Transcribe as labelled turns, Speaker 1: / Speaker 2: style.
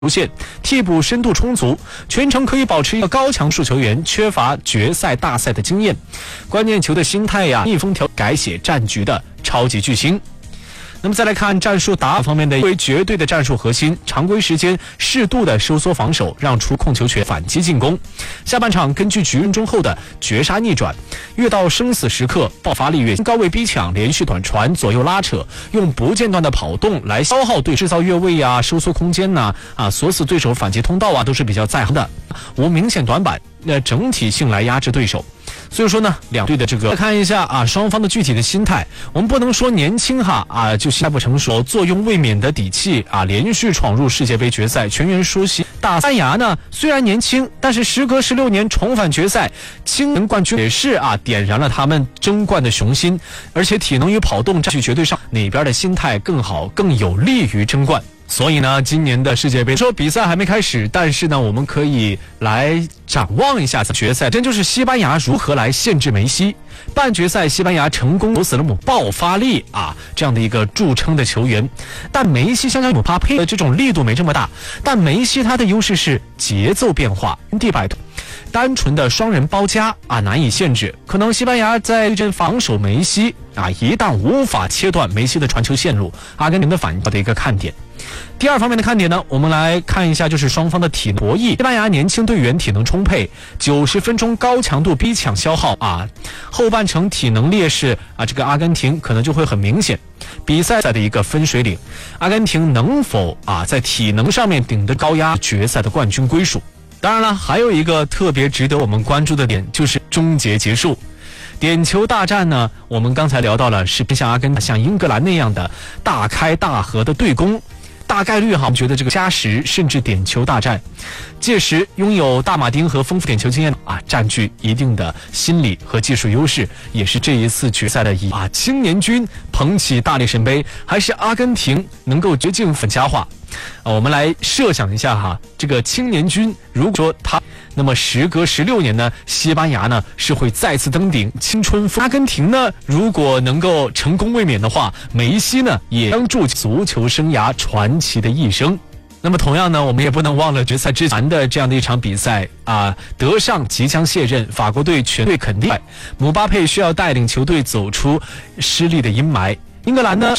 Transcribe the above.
Speaker 1: 出现，替补深度充足，全程可以保持一个高强度球员，缺乏决赛大赛的经验，关键球的心态呀，逆风改写战局的超级巨星。那么再来看战术打法方面的为绝对的战术核心，常规时间适度的收缩防守，让出控球权反击进攻。下半场根据局面中后的绝杀逆转，越到生死时刻爆发力越高位逼抢，连续短传左右拉扯，用不间断的跑动来消耗对制造越位啊、收缩空间呐锁死对手反击通道啊，都是比较在行的，无明显短板，整体性来压制对手。所以说呢，两队的这个来看一下啊，双方的具体的心态，我们不能说年轻就心态不成熟，坐拥卫冕的底气连续闯入世界杯决赛，全员出席。大西班牙呢，虽然年轻，但是时隔16年重返决赛，青年冠军也是点燃了他们争冠的雄心，而且体能与跑动占据绝对上，哪边的心态更好，更有利于争冠。所以呢，今年的世界杯说比赛还没开始，但是呢，我们可以来展望一下决赛，真就是西班牙如何来限制梅西。半决赛，西班牙成功罗斯勒姆爆发力这样的一个著称的球员，但梅西相较姆巴佩的这种力度没这么大，但梅西他的优势是节奏变化，地摆动。单纯的双人包夹难以限制，可能西班牙在这防守梅西一旦无法切断梅西的传球线路，阿根廷的反应的一个看点。第二方面的看点呢，我们来看一下就是双方的体能博弈。西班牙年轻队员体能充沛，90分钟高强度逼抢消耗后半程体能劣势这个阿根廷可能就会很明显。比赛的一个分水岭，阿根廷能否在体能上面顶得高压决赛的冠军归属？当然了，还有一个特别值得我们关注的点，就是终结束。点球大战呢，我们刚才聊到了是像阿根廷、像英格兰那样的大开大合的对攻，大概率我们觉得这个加时甚至点球大战，届时拥有大马丁和丰富点球经验占据一定的心理和技术优势，也是这一次决赛的青年军捧起大力神杯，还是阿根廷能够绝境反佳话？我们来设想一下这个青年军如果说他，那么时隔16年呢，西班牙呢是会再次登顶青春风。阿根廷呢，如果能够成功卫冕的话，梅西呢也将铸足球生涯传奇的一生。那么同样呢，我们也不能忘了决赛之前的这样的一场比赛德尚即将卸任，法国队全队肯定姆巴佩需要带领球队走出失利的阴霾。英格兰呢